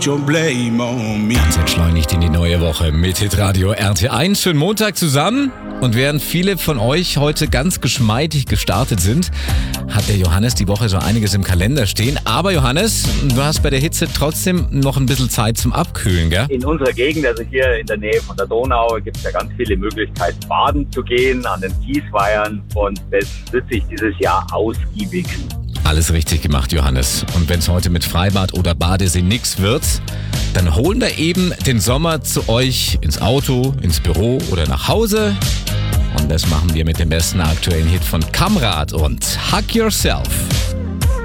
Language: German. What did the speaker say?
Ganz entschleunigt in die neue Woche mit Hitradio RT1. Schönen Montag zusammen. Und während viele von euch heute ganz geschmeidig gestartet sind, hat der Johannes die Woche so einiges im Kalender stehen. Aber Johannes, du hast bei der Hitze trotzdem noch ein bisschen Zeit zum Abkühlen, gell? In unserer Gegend, also hier in der Nähe von der Donau, gibt es ja ganz viele Möglichkeiten, baden zu gehen an den Kiesweihern. Und das nutze ich dieses Jahr ausgiebig. Alles richtig gemacht, Johannes. Und wenn es heute mit Freibad oder Badesee nix wird, dann holen wir eben den Sommer zu euch ins Auto, ins Büro oder nach Hause. Und das machen wir mit dem besten aktuellen Hit von Kamrat und Hug Yourself.